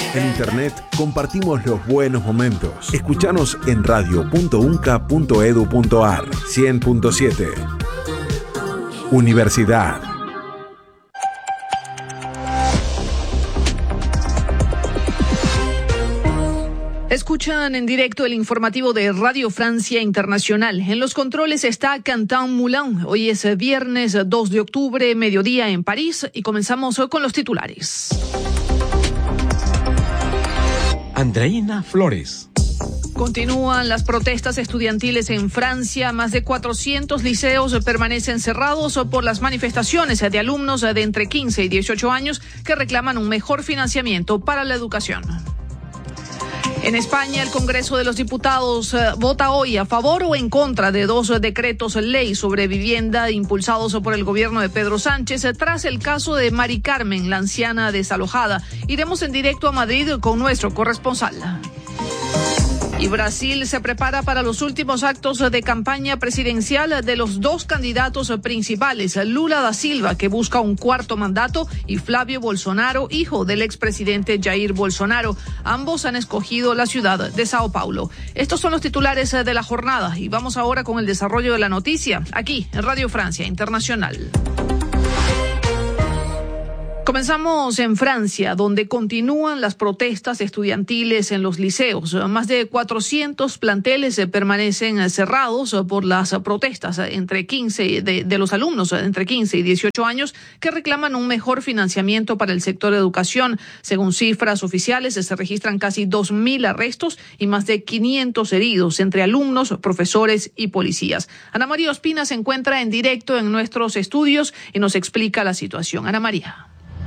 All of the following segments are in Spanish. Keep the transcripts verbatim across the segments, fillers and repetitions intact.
En internet compartimos los buenos momentos. Escuchanos en radio punto unca punto edu punto ar. cien punto siete. Universidad. Escuchan en directo el informativo de Radio Francia Internacional. En los controles está Quentin Moulin. Hoy es viernes dos de octubre, mediodía en París, y comenzamos con los titulares. Andreina Flores. Continúan las protestas estudiantiles en Francia. Más de cuatrocientos liceos permanecen cerrados por las manifestaciones de alumnos de entre quince y dieciocho años que reclaman un mejor financiamiento para la educación. En España, el Congreso de los Diputados eh, vota hoy a favor o en contra de dos decretos ley sobre vivienda impulsados por el gobierno de Pedro Sánchez eh, tras el caso de Mari Carmen, la anciana desalojada. Iremos en directo a Madrid con nuestro corresponsal. Y Brasil se prepara para los últimos actos de campaña presidencial de los dos candidatos principales, Lula da Silva, que busca un cuarto mandato, y Flavio Bolsonaro, hijo del expresidente Jair Bolsonaro. Ambos han escogido la ciudad de Sao Paulo. Estos son los titulares de la jornada y vamos ahora con el desarrollo de la noticia, aquí en Radio Francia Internacional. Comenzamos en Francia, donde continúan las protestas estudiantiles en los liceos. Más de cuatrocientos planteles permanecen cerrados por las protestas entre quince de, de los alumnos entre quince y dieciocho años que reclaman un mejor financiamiento para el sector de educación. Según cifras oficiales, se registran casi dos mil arrestos y más de quinientos heridos entre alumnos, profesores y policías. Ana María Ospina se encuentra en directo en nuestros estudios y nos explica la situación. Ana María.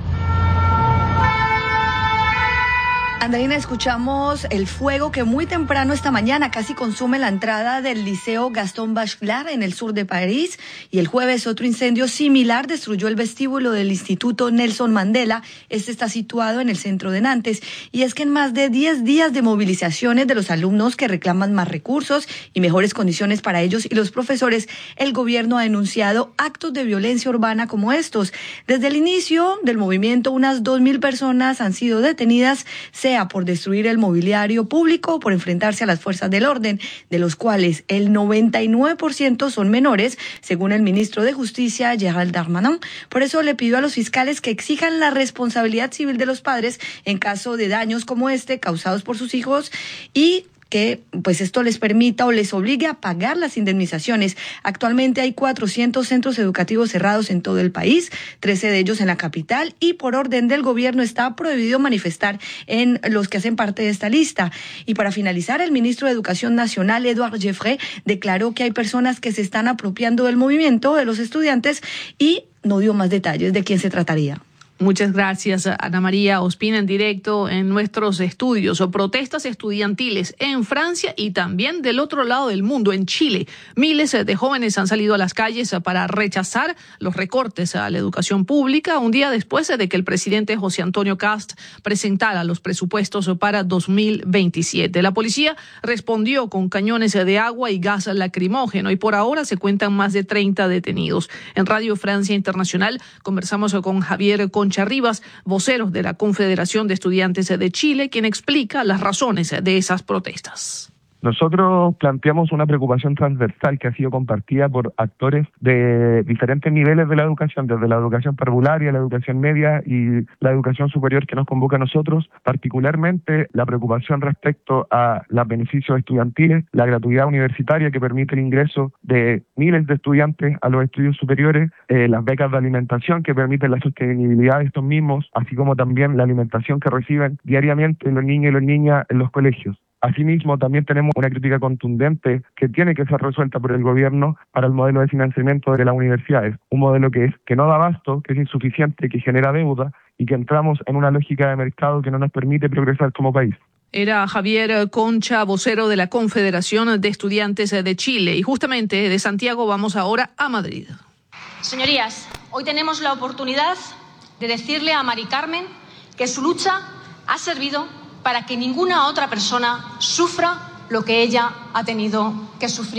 Andreina, escuchamos el fuego que muy temprano esta mañana casi consume la entrada del Liceo Gaston Bachelard en el sur de París, y el jueves otro incendio similar destruyó el vestíbulo del Instituto Nelson Mandela. Este está situado en el centro de Nantes, y es que en más de diez días de movilizaciones de los alumnos que reclaman más recursos y mejores condiciones para ellos y los profesores, el gobierno ha denunciado actos de violencia urbana como estos. Desde el inicio del movimiento, unas dos mil personas han sido detenidas, sea por destruir el mobiliario público o por enfrentarse a las fuerzas del orden, de los cuales el noventa y nueve por ciento son menores, según el ministro de Justicia, Gérald Darmanin. Por eso le pidió a los fiscales que exijan la responsabilidad civil de los padres en caso de daños como este causados por sus hijos, y que pues esto les permita o les obligue a pagar las indemnizaciones. Actualmente hay cuatrocientos centros educativos cerrados en todo el país, trece de ellos en la capital, y por orden del gobierno está prohibido manifestar en los que hacen parte de esta lista. Y para finalizar, el ministro de Educación Nacional, Edouard Geoffrey, declaró que hay personas que se están apropiando del movimiento de los estudiantes y no dio más detalles de quién se trataría. Muchas gracias, Ana María Ospina, en directo en nuestros estudios. O protestas estudiantiles en Francia y también del otro lado del mundo, en Chile. Miles de jóvenes han salido a las calles para rechazar los recortes a la educación pública, un día después de que el presidente José Antonio Cast presentara los presupuestos para dos mil veintisiete. La policía respondió con cañones de agua y gas lacrimógeno, y por ahora se cuentan más de treinta detenidos. En Radio Francia Internacional conversamos con Javier Concha Rivas, vocero de la Confederación de Estudiantes de Chile, quien explica las razones de esas protestas. Nosotros planteamos una preocupación transversal que ha sido compartida por actores de diferentes niveles de la educación, desde la educación parvularia, la educación media y la educación superior, que nos convoca a nosotros, particularmente la preocupación respecto a los beneficios estudiantiles, la gratuidad universitaria que permite el ingreso de miles de estudiantes a los estudios superiores, eh, las becas de alimentación que permiten la sostenibilidad de estos mismos, así como también la alimentación que reciben diariamente los niños y las niñas en los colegios. Asimismo, también tenemos una crítica contundente que tiene que ser resuelta por el gobierno para el modelo de financiamiento de las universidades. Un modelo que es que no da abasto, que es insuficiente, que genera deuda y que entramos en una lógica de mercado que no nos permite progresar como país. Era Javier Concha, vocero de la Confederación de Estudiantes de Chile. Y justamente de Santiago vamos ahora a Madrid. Señorías, hoy tenemos la oportunidad de decirle a Mari Carmen que su lucha ha servido para que ninguna otra persona sufra lo que ella ha tenido que sufrir.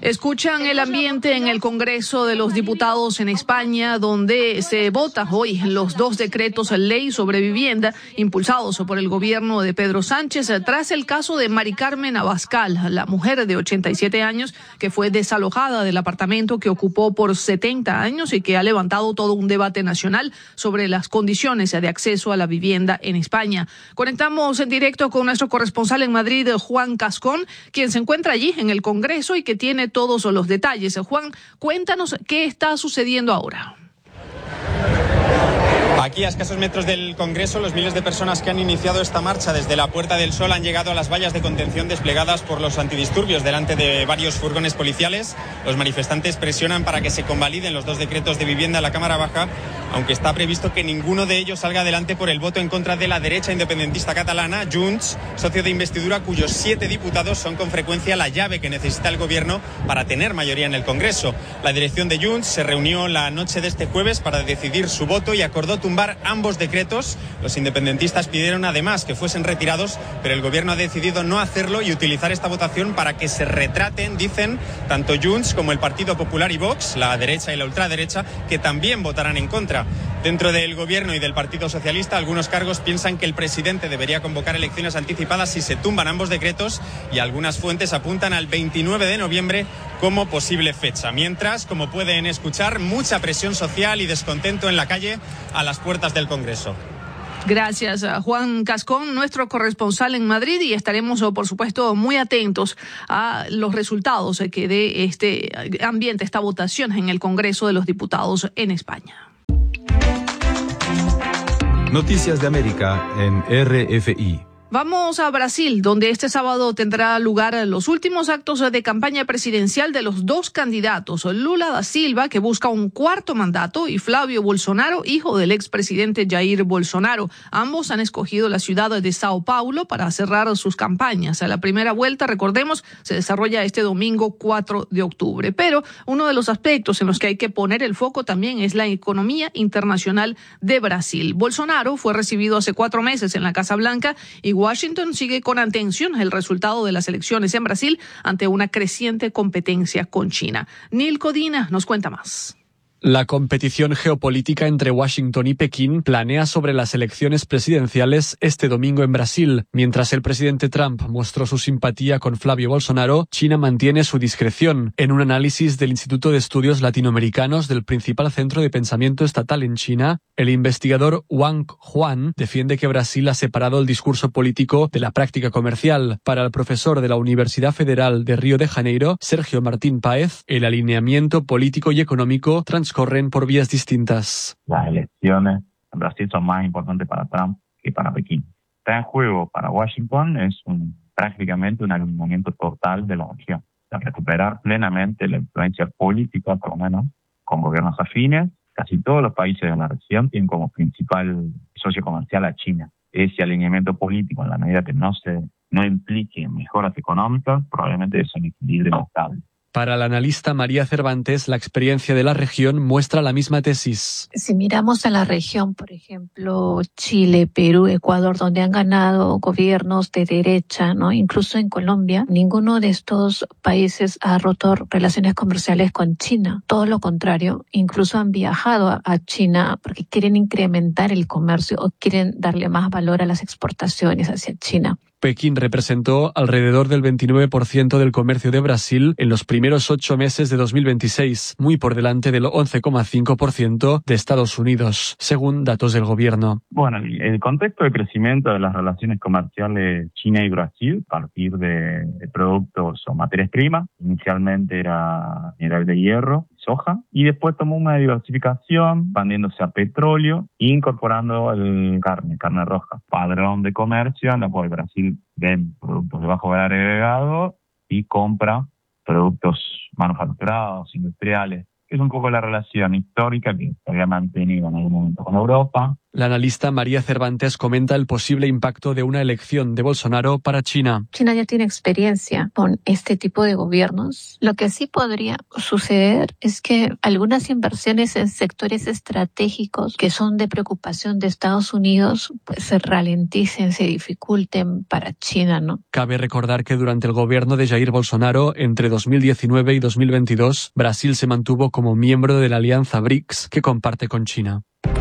Escuchan el ambiente en el Congreso de los Diputados en España, donde se vota hoy los dos decretos ley sobre vivienda impulsados por el gobierno de Pedro Sánchez tras el caso de Mari Carmen Abascal, la mujer de ochenta y siete años que fue desalojada del apartamento que ocupó por setenta años y que ha levantado todo un debate nacional sobre las condiciones de acceso a la vivienda en España. Conectamos en directo con nuestro corresponsal en Madrid, Juan Cascón, quien se encuentra allí en el Congreso y que tiene todos los detalles. Juan, cuéntanos qué está sucediendo ahora. Aquí, a escasos metros del Congreso, los miles de personas que han iniciado esta marcha desde la Puerta del Sol han llegado a las vallas de contención desplegadas por los antidisturbios delante de varios furgones policiales. Los manifestantes presionan para que se convaliden los dos decretos de vivienda en la Cámara Baja, aunque está previsto que ninguno de ellos salga adelante por el voto en contra de la derecha independentista catalana, Junts, socio de investidura cuyos siete diputados son con frecuencia la llave que necesita el gobierno para tener mayoría en el Congreso. La dirección de Junts se reunió la noche de este jueves para decidir su voto y acordó tumbar ambos decretos. Los independentistas pidieron además que fuesen retirados, pero el gobierno ha decidido no hacerlo y utilizar esta votación para que se retraten, dicen, tanto Junts como el Partido Popular y Vox, la derecha y la ultraderecha, que también votarán en contra. Dentro del gobierno y del Partido Socialista, algunos cargos piensan que el presidente debería convocar elecciones anticipadas si se tumban ambos decretos, y algunas fuentes apuntan al veintinueve de noviembre como posible fecha. Mientras, como pueden escuchar, mucha presión social y descontento en la calle a las puertas del Congreso. Gracias a Juan Cascón, nuestro corresponsal en Madrid, y estaremos, por supuesto, muy atentos a los resultados que dé este ambiente, esta votación en el Congreso de los Diputados en España. Noticias de América en R F I. Vamos a Brasil, donde este sábado tendrá lugar los últimos actos de campaña presidencial de los dos candidatos, Lula da Silva, que busca un cuarto mandato, y Flavio Bolsonaro, hijo del expresidente Jair Bolsonaro. Ambos han escogido la ciudad de Sao Paulo para cerrar sus campañas. La primera vuelta, recordemos, se desarrolla este domingo cuatro de octubre. Pero uno de los aspectos en los que hay que poner el foco también es la economía internacional de Brasil. Bolsonaro fue recibido hace cuatro meses en la Casa Blanca y Washington sigue con atención el resultado de las elecciones en Brasil ante una creciente competencia con China. Neil Codina nos cuenta más. La competición geopolítica entre Washington y Pekín planea sobre las elecciones presidenciales este domingo en Brasil. Mientras el presidente Trump mostró su simpatía con Flavio Bolsonaro, China mantiene su discreción. En un análisis del Instituto de Estudios Latinoamericanos del principal centro de pensamiento estatal en China, el investigador Wang Huan defiende que Brasil ha separado el discurso político de la práctica comercial. Para el profesor de la Universidad Federal de Río de Janeiro, Sergio Martín Páez, el alineamiento político y económico transcurre corren por vías distintas. Las elecciones en Brasil son más importantes para Trump que para Pekín. Está en juego para Washington es un, prácticamente un alineamiento total de la región. De recuperar plenamente la influencia política, por lo menos, con gobiernos afines. Casi todos los países de la región tienen como principal socio comercial a China. Ese alineamiento político, en la medida que no se no implique mejoras económicas, probablemente es un equilibrio estable. Para la analista María Cervantes, la experiencia de la región muestra la misma tesis. Si miramos a la región, por ejemplo, Chile, Perú, Ecuador, donde han ganado gobiernos de derecha, ¿no? Incluso en Colombia, ninguno de estos países ha roto relaciones comerciales con China. Todo lo contrario, incluso han viajado a China porque quieren incrementar el comercio o quieren darle más valor a las exportaciones hacia China. Pekín representó alrededor del veintinueve por ciento del comercio de Brasil en los primeros ocho meses de dos mil veintiséis, muy por delante del once coma cinco por ciento de Estados Unidos, según datos del gobierno. Bueno, el contexto de crecimiento de las relaciones comerciales China y Brasil, a partir de productos o materias primas, inicialmente era mineral de hierro, soja, y después tomó una diversificación, expandiéndose a petróleo e incorporando el carne, carne roja. Padrón de comercio en la cual Brasil vende productos de bajo valor agregado y compra productos manufacturados, industriales. Es un poco la relación histórica que se había mantenido en algún momento con Europa, La analista María Cervantes comenta el posible impacto de una elección de Bolsonaro para China. China ya tiene experiencia con este tipo de gobiernos. Lo que sí podría suceder es que algunas inversiones en sectores estratégicos que son de preocupación de Estados Unidos pues se ralenticen, se dificulten para China, ¿no? Cabe recordar que durante el gobierno de Jair Bolsonaro, entre dos mil diecinueve y dos mil veintidós, Brasil se mantuvo como miembro de la alianza B R I C S que comparte con China.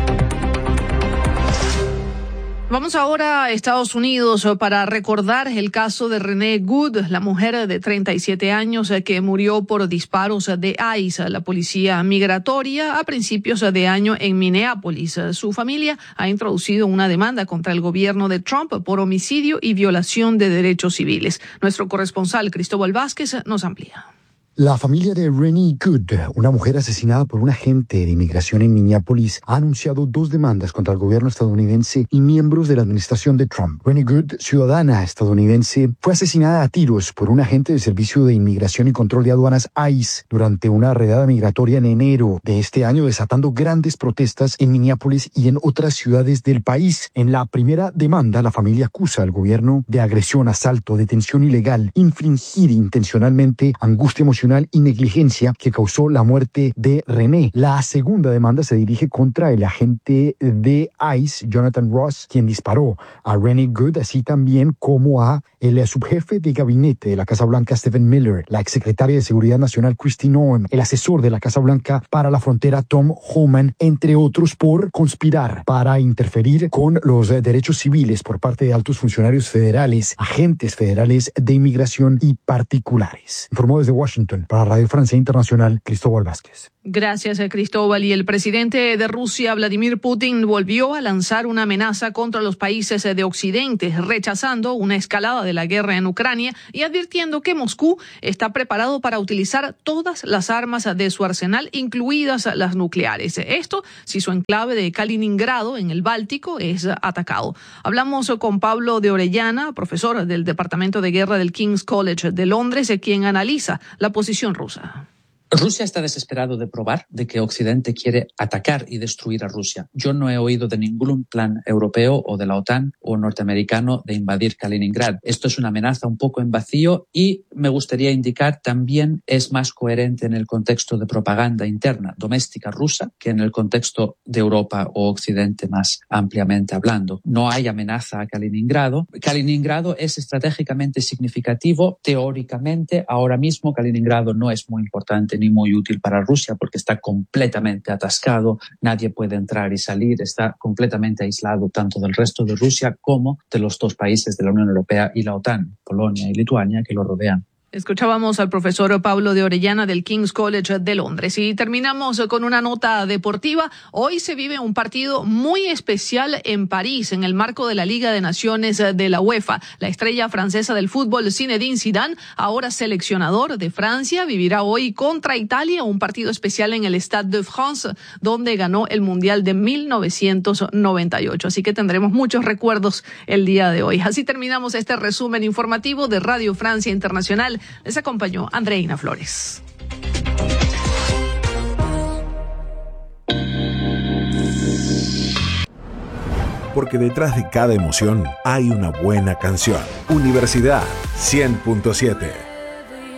Vamos ahora a Estados Unidos para recordar el caso de Renee Good, la mujer de treinta y siete años que murió por disparos de ICE, la policía migratoria, a principios de año en Minneapolis. Su familia ha introducido una demanda contra el gobierno de Trump por homicidio y violación de derechos civiles. Nuestro corresponsal Cristóbal Vázquez nos amplía. La familia de Renee Good, una mujer asesinada por un agente de inmigración en Minneapolis, ha anunciado dos demandas contra el gobierno estadounidense y miembros de la administración de Trump. Renee Good, ciudadana estadounidense, fue asesinada a tiros por un agente del Servicio de Inmigración y Control de Aduanas ICE durante una redada migratoria en enero de este año, desatando grandes protestas en Minneapolis y en otras ciudades del país. En la primera demanda, la familia acusa al gobierno de agresión, asalto, detención ilegal, infringir intencionalmente angustia emocional y negligencia que causó la muerte de Renee. La segunda demanda se dirige contra el agente de ICE, Jonathan Ross, quien disparó a Renee Good, así también como a el subjefe de gabinete de la Casa Blanca, Stephen Miller, la exsecretaria de Seguridad Nacional, Kristi Noem, el asesor de la Casa Blanca para la frontera, Tom Homan, entre otros, por conspirar para interferir con los derechos civiles por parte de altos funcionarios federales, agentes federales de inmigración y particulares. Informó desde Washington para Radio Francia Internacional, Cristóbal Vázquez. Gracias, Cristóbal. Y el presidente de Rusia, Vladimir Putin, volvió a lanzar una amenaza contra los países de Occidente, rechazando una escalada de la guerra en Ucrania y advirtiendo que Moscú está preparado para utilizar todas las armas de su arsenal, incluidas las nucleares. Esto si su enclave de Kaliningrado, en el Báltico, es atacado. Hablamos con Pablo de Orellana, profesor del Departamento de Guerra del King's College de Londres, quien analiza la posición rusa. Rusia está desesperado de probar de que Occidente quiere atacar y destruir a Rusia. Yo no he oído de ningún plan europeo o de la OTAN o norteamericano de invadir Kaliningrad. Esto es una amenaza un poco en vacío y me gustaría indicar también es más coherente en el contexto de propaganda interna doméstica rusa que en el contexto de Europa o Occidente más ampliamente hablando. No hay amenaza a Kaliningrado. Kaliningrado es estratégicamente significativo. Teóricamente, ahora mismo Kaliningrado no es muy importante ni muy útil para Rusia porque está completamente atascado, nadie puede entrar y salir, está completamente aislado tanto del resto de Rusia como de los dos países de la Unión Europea y la OTAN, Polonia y Lituania, que lo rodean. Escuchábamos al profesor Pablo de Orellana del King's College de Londres. Y terminamos con una nota deportiva. Hoy se vive un partido muy especial en París, en el marco de la Liga de Naciones de la UEFA. La estrella francesa del fútbol, Zinedine Zidane, ahora seleccionador de Francia, vivirá hoy contra Italia un partido especial en el Stade de France, donde ganó el Mundial de mil novecientos noventa y ocho. Así que tendremos muchos recuerdos el día de hoy. Así terminamos este resumen informativo de Radio Francia Internacional. Les acompañó Andreina Flores. Porque detrás de cada emoción hay una buena canción. Universidad cien punto siete.